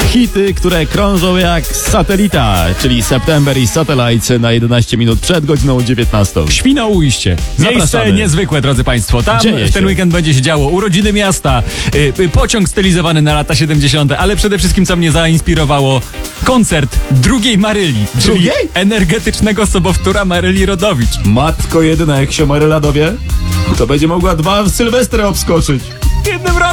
Hity, które krążą jak satelita, czyli September i Satellite na 11 minut przed godziną 19. Świnoujście. Miejsce Zapraszamy. niezwykłe, drodzy Państwo. Tam Dzieje w ten się. weekend będzie się działo. Urodziny miasta, pociąg stylizowany na lata 70., ale przede wszystkim, co mnie zainspirowało, koncert drugiej Maryli, czyli Drugiej? energetycznego sobowtóra Maryli Rodowicz. Matko jedyna, jak się Maryla dowie, to będzie mogła 2 Sylwestry obskoczyć. W jednym roku.